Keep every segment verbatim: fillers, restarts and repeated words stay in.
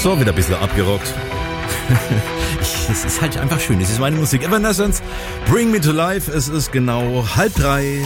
So, wieder ein bisschen abgerockt. Es ist halt einfach schön. Es ist meine Musik. Evanescence, Bring Me to Life. Es ist genau halb drei.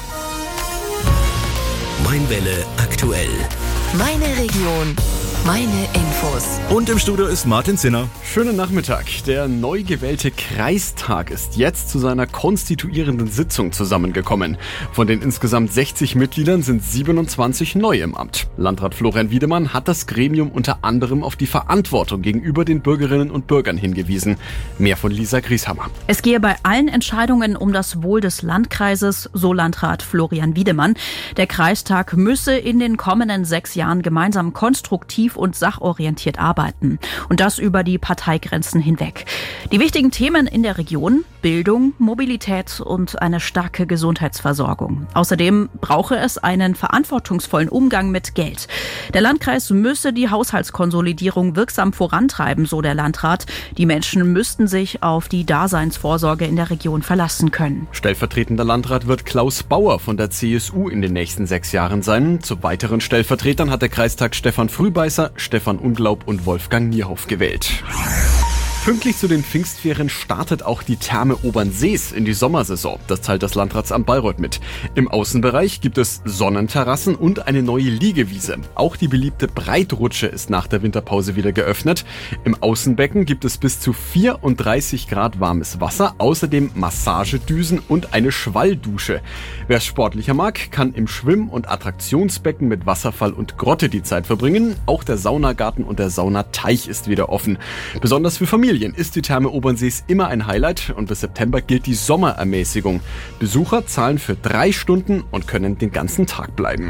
Mainwelle aktuell. Meine Region, meine Infos. Und im Studio ist Martin Zinner. Schönen Nachmittag. Der neu gewählte Kreistag ist jetzt zu seiner konstituierenden Sitzung zusammengekommen. Von den insgesamt sechzig Mitgliedern sind siebenundzwanzig neu im Amt. Landrat Florian Wiedemann hat das Gremium unter anderem auf die Verantwortung gegenüber den Bürgerinnen und Bürgern hingewiesen. Mehr von Lisa Grieshammer. Es gehe bei allen Entscheidungen um das Wohl des Landkreises, so Landrat Florian Wiedemann. Der Kreistag müsse in den kommenden sechs Jahren gemeinsam konstruktiv und sachorientiert arbeiten. Und das über die Parteigrenzen hinweg. Die wichtigen Themen in der Region: Bildung, Mobilität und eine starke Gesundheitsversorgung. Außerdem brauche es einen verantwortungsvollen Umgang mit Geld. Der Landkreis müsse die Haushaltskonsolidierung wirksam vorantreiben, so der Landrat. Die Menschen müssten sich auf die Daseinsvorsorge in der Region verlassen können. Stellvertretender Landrat wird Klaus Bauer von der C S U in den nächsten sechs Jahren sein. Zu weiteren Stellvertretern hat der Kreistag Stefan Frühbeißer, Stefan Unglaub und Wolfgang Nierhoff gewählt. Pünktlich zu den Pfingstferien startet auch die Therme Obernsees in die Sommersaison. Das teilt das Landratsamt Bayreuth mit. Im Außenbereich gibt es Sonnenterrassen und eine neue Liegewiese. Auch die beliebte Breitrutsche ist nach der Winterpause wieder geöffnet. Im Außenbecken gibt es bis zu vierunddreißig Grad warmes Wasser, außerdem Massagedüsen und eine Schwalldusche. Wer es sportlicher mag, kann im Schwimm- und Attraktionsbecken mit Wasserfall und Grotte die Zeit verbringen. Auch der Saunagarten und der Saunateich ist wieder offen. Besonders für Familien ist die Therme Obernsees immer ein Highlight und bis September gilt die Sommerermäßigung. Besucher zahlen für drei Stunden und können den ganzen Tag bleiben.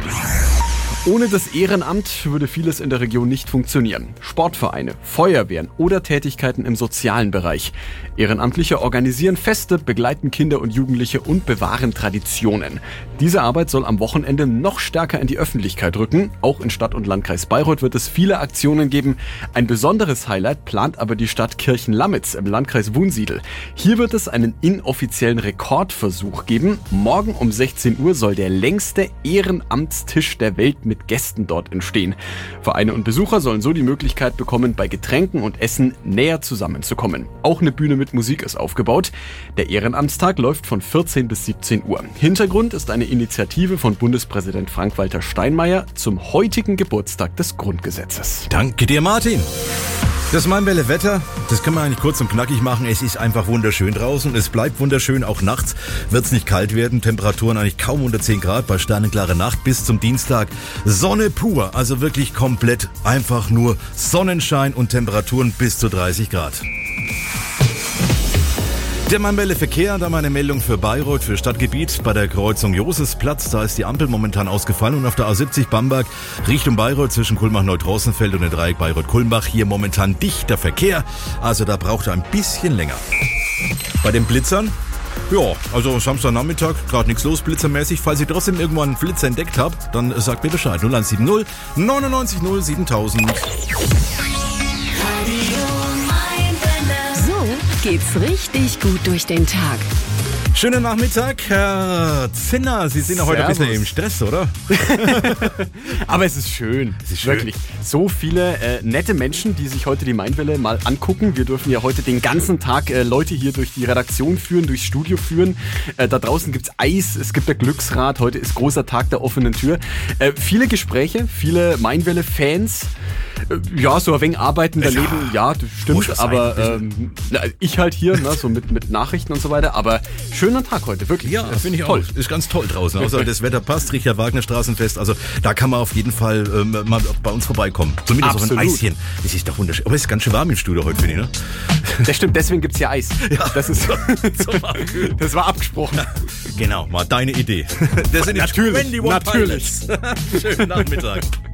Ohne das Ehrenamt würde vieles in der Region nicht funktionieren. Sportvereine, Feuerwehren oder Tätigkeiten im sozialen Bereich. Ehrenamtliche organisieren Feste, begleiten Kinder und Jugendliche und bewahren Traditionen. Diese Arbeit soll am Wochenende noch stärker in die Öffentlichkeit rücken. Auch in Stadt und Landkreis Bayreuth wird es viele Aktionen geben. Ein besonderes Highlight plant aber die Stadt Kirchenlamitz im Landkreis Wunsiedel. Hier wird es einen inoffiziellen Rekordversuch geben. Morgen um sechzehn Uhr soll der längste Ehrenamtstisch der Welt mit mit Gästen dort entstehen. Vereine und Besucher sollen so die Möglichkeit bekommen, bei Getränken und Essen näher zusammenzukommen. Auch eine Bühne mit Musik ist aufgebaut. Der Ehrenamtstag läuft von vierzehn bis siebzehn Uhr. Hintergrund ist eine Initiative von Bundespräsident Frank-Walter Steinmeier zum heutigen Geburtstag des Grundgesetzes. Danke dir, Martin. Das Mainwelle Wetter, das können wir eigentlich kurz und knackig machen. Es ist einfach wunderschön draußen. Es bleibt wunderschön. Auch nachts wird es nicht kalt werden. Temperaturen eigentlich kaum unter zehn Grad bei sternenklarer Nacht bis zum Dienstag. Sonne pur, also wirklich komplett einfach nur Sonnenschein und Temperaturen bis zu dreißig Grad. Der Mainwelle Verkehr, da meine Meldung für Bayreuth, für Stadtgebiet bei der Kreuzung Josefsplatz. Da ist die Ampel momentan ausgefallen und auf der A siebzig Bamberg Richtung Bayreuth zwischen Kulmbach-Neutrossenfeld und der Dreieck Bayreuth-Kulmbach hier momentan dichter Verkehr. Also da braucht er ein bisschen länger. Bei den Blitzern, ja, also Samstagnachmittag, gerade nichts los blitzermäßig. Falls ihr trotzdem irgendwann einen Blitzer entdeckt habt, dann sagt mir Bescheid. null eins sieben null neunundneunzig null siebentausend. Geht's richtig gut durch den Tag. Schönen Nachmittag, Herr Zinner. Sie sind ja heute ein bisschen im Stress, oder? Aber es ist schön. Es ist schön. Wirklich. So viele äh, nette Menschen, die sich heute die Mainwelle mal angucken. Wir dürfen ja heute den ganzen Tag äh, Leute hier durch die Redaktion führen, durchs Studio führen. Äh, da draußen gibt's Eis, es gibt der Glücksrad. Heute ist großer Tag der offenen Tür. Äh, viele Gespräche, viele Mainwelle-Fans. Äh, ja, so ein wenig arbeiten daneben. Ja, ja das stimmt. Aber ähm, ich halt hier, ne, so mit, mit Nachrichten und so weiter. Aber schöner Tag heute, wirklich. Ja, finde ich toll. Auch. Ist ganz toll draußen. Außer das Wetter passt, Richard Wagner Straßenfest. Also da kann man auf jeden Fall ähm, mal bei uns vorbeikommen. Zumindest auf ein Eischen. Es ist doch wunderschön. Aber es ist ganz schön warm im Studio heute, finde ich, ne? Das stimmt, deswegen gibt's hier Eis. Ja, das ist so, so war das war abgesprochen. Genau, mal deine Idee. Das sind natürlich, natürlich. Schönen Nachmittag.